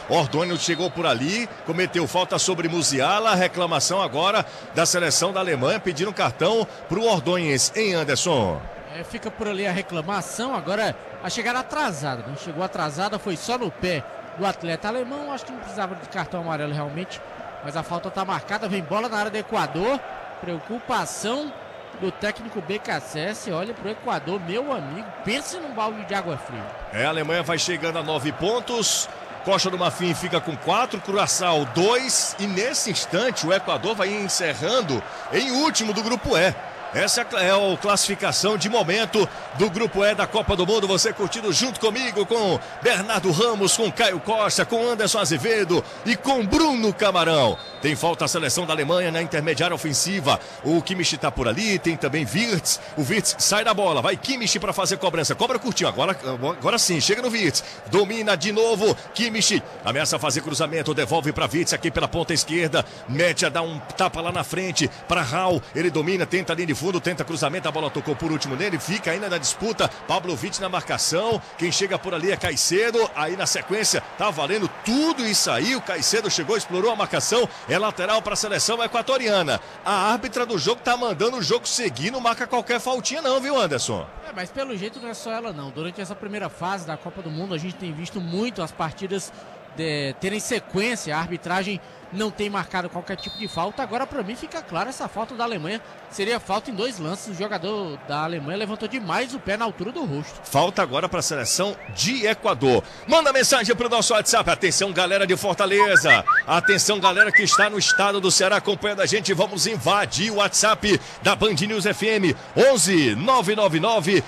Ordonez chegou por ali, cometeu falta sobre Musiala. Reclamação agora da seleção da Alemanha, pedindo cartão para o Ordonez, hein, Anderson? Fica por ali a reclamação. Agora a chegada atrasada, não chegou atrasada, foi só no pé do atleta alemão. Acho que não precisava de cartão amarelo realmente, mas a falta está marcada. Vem bola na área do Equador. Preocupação do técnico BKSS. Olha pro Equador, meu amigo, pense num balde de água fria. A Alemanha vai chegando a 9 pontos. Costa do Marfim fica com 4, Curaçao 2. E nesse instante o Equador vai encerrando em último do grupo E. Essa é a classificação de momento do Grupo E da Copa do Mundo. Você curtindo junto comigo, com Bernardo Ramos, com Caio Costa, com Anderson Azevedo e com Bruno Camarão. Tem falta a seleção da Alemanha na intermediária ofensiva. O Kimmich está por ali, tem também Wirtz. O Wirtz sai da bola, vai Kimmich para fazer cobrança. Cobra curtinho, agora sim, chega no Wirtz. Domina de novo, Kimmich ameaça fazer cruzamento, devolve para Wirtz aqui pela ponta esquerda. Mete a dar um tapa lá na frente para Raul. Ele domina, tenta ali de fundo, tenta cruzamento, a bola tocou por último nele, fica ainda na disputa, Pavlovic na marcação, quem chega por ali é Caicedo, aí na sequência tá valendo tudo isso aí, o Caicedo chegou, explorou a marcação, é lateral para a seleção equatoriana. A árbitra do jogo tá mandando o jogo seguir, não marca qualquer faltinha não, viu, Anderson? Mas pelo jeito não é só ela não, durante essa primeira fase da Copa do Mundo a gente tem visto muito as partidas terem sequência, a arbitragem não tem marcado qualquer tipo de falta. Agora para mim fica claro, essa falta da Alemanha seria falta em 2 lances. O jogador da Alemanha levantou demais o pé na altura do rosto. Falta agora para a seleção de Equador. Manda mensagem para o nosso WhatsApp. Atenção, galera de Fortaleza. Atenção, galera que está no estado do Ceará acompanhando a gente. Vamos invadir o WhatsApp da Band News FM 11 999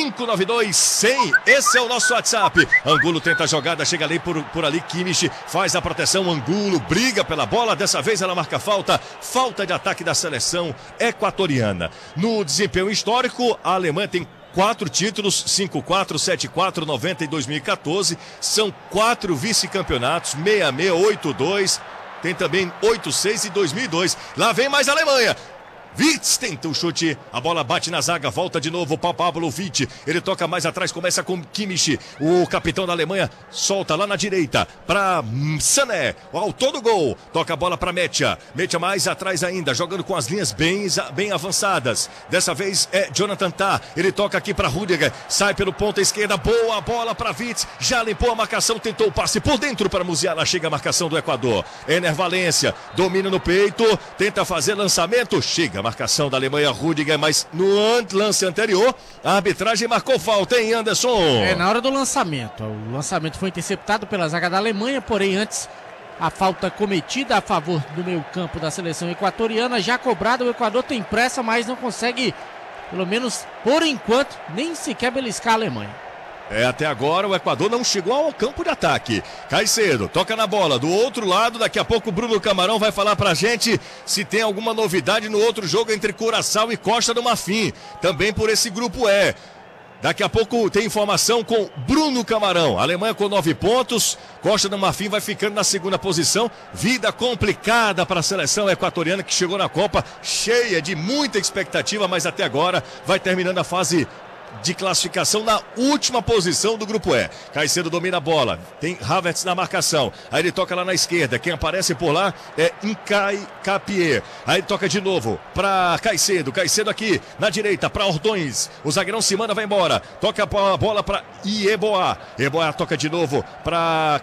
592 100. Esse é o nosso WhatsApp. Angulo tenta a jogada, chega ali por ali, Kimmich faz a proteção, Angulo briga pela bola, dessa vez ela marca falta de ataque da seleção equatoriana. No desempenho histórico, a Alemanha tem 4 títulos, 5-4, 7-4, 90 e 2014, são 4 vice-campeonatos, 66, 8-2, tem também 8-6 e 2002. Lá vem mais a Alemanha. Wirtz tenta o chute, a bola bate na zaga, volta de novo para Pavlovic, ele toca mais atrás, começa com Kimmich, o capitão da Alemanha solta lá na direita para Sané, o autor do gol, toca a bola para Mecha mais atrás ainda, jogando com as linhas bem avançadas, dessa vez é Jonathan Tah, ele toca aqui para Rudiger, sai pelo ponta esquerda, boa bola para Wirtz, já limpou a marcação, tentou o passe por dentro para Musiala, chega a marcação do Equador, Ener Valencia, domina no peito, tenta fazer lançamento, chega a marcação da Alemanha, Rudiger, mas no lance anterior, a arbitragem marcou falta, hein, Anderson? Na hora do lançamento. O lançamento foi interceptado pela zaga da Alemanha, porém antes a falta cometida a favor do meio-campo da seleção equatoriana, já cobrada, o Equador tem pressa, mas não consegue, pelo menos por enquanto, nem sequer beliscar a Alemanha. Até agora o Equador não chegou ao campo de ataque. Caicedo toca na bola do outro lado. Daqui a pouco o Bruno Camarão vai falar pra gente se tem alguma novidade no outro jogo entre Curaçao e Costa do Marfim. Também por esse grupo E. Daqui a pouco tem informação com Bruno Camarão. Alemanha com 9 pontos. Costa do Marfim vai ficando na segunda posição. Vida complicada para a seleção equatoriana que chegou na Copa cheia de muita expectativa, mas até agora vai terminando a fase de classificação na última posição do grupo E. Caicedo domina a bola, tem Havertz na marcação, aí ele toca lá na esquerda, quem aparece por lá é Incai Capier, aí ele toca de novo para Caicedo aqui na direita para Ordonez, o zagueirão se manda, vai embora, toca a bola para Yeboah toca de novo para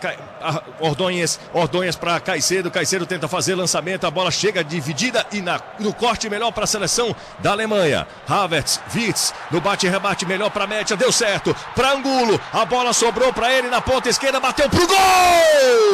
Ordonez para Caicedo tenta fazer lançamento, a bola chega dividida e no corte melhor para a seleção da Alemanha. Havertz, Wirtz, no bate-rebate melhor para Mecha, deu certo, para Angulo, a bola sobrou para ele na ponta esquerda, bateu pro gol!